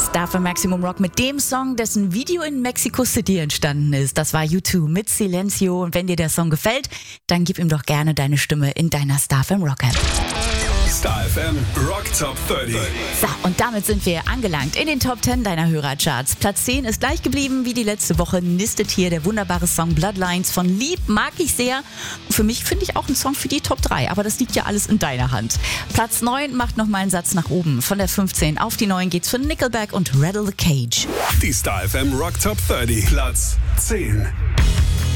Star für Maximum Rock mit dem Song, dessen Video in Mexico City entstanden ist. Das war U2 mit Silencio. Und wenn dir der Song gefällt, dann gib ihm doch gerne deine Stimme in deiner Star FM Rock App. Star FM Rock Top 30. So, und damit sind wir angelangt in den Top 10 deiner Hörercharts. Platz 10 ist gleich geblieben wie die letzte Woche. Nistet hier der wunderbare Song Bloodlines von Lieb, mag ich sehr. Und für mich finde ich auch ein Song für die Top 3, aber das liegt ja alles in deiner Hand. Platz 9 macht nochmal einen Satz nach oben. Von der 15 auf die 9 geht's für Nickelback und Rattle the Cage. Die Star FM Rock Top 30. Platz 10.